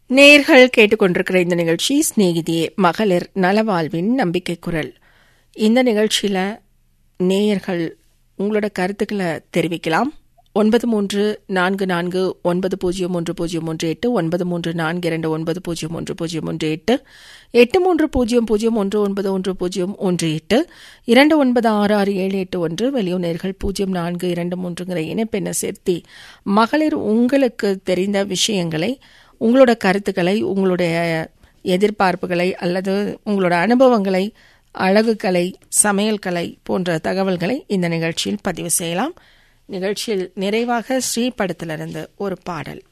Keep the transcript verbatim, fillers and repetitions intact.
நேயர்கள் கேட்டுக்கொண்டிருக்கிற இந்த நிகழ்ச்சி சிநேகிதியே மகளிர் நலவாழ்வின் நம்பிக்கை குரல். இந்த நிகழ்ச்சியில் நேயர்கள் உங்களோட கருத்துக்களை தெரிவிக்கலாம். ஒன்பது மூன்று நான்கு நான்கு ஒன்பது பூஜ்ஜியம் ஒன்று பூஜ்ஜியம் ஒன்று எட்டு ஒன்பது மூன்று நான்கு இரண்டு ஒன்பது பூஜ்ஜியம் ஒன்று பூஜ்ஜியம் ஒன்று எட்டு எட்டு மூன்று பூஜ்ஜியம் பூஜ்ஜியம் ஒன்று ஒன்பது ஒன்று பூஜ்ஜியம் ஒன்று எட்டு இரண்டு ஒன்பது ஆறு ஆறு ஏழு எட்டு ஒன்று வெளியூனர்கள் பூஜ்ஜியம் நான்கு இரண்டு மூன்றுங்கிற இணைப்பெண்ணை சேர்த்தி மகளிர் உங்களுக்கு தெரிந்த விஷயங்களை, உங்களோட கருத்துக்களை, உங்களுடைய எதிர்பார்ப்புகளை அல்லது உங்களோட அனுபவங்களை, அழகு கலை, சமையல் கலை போன்ற தகவல்களை இந்த நிகழ்ச்சியில் பதிவு செய்யலாம். நிகழ்ச்சியில் நிறைவாக ஸ்ரீ படத்திலிருந்து ஒரு பாடல்.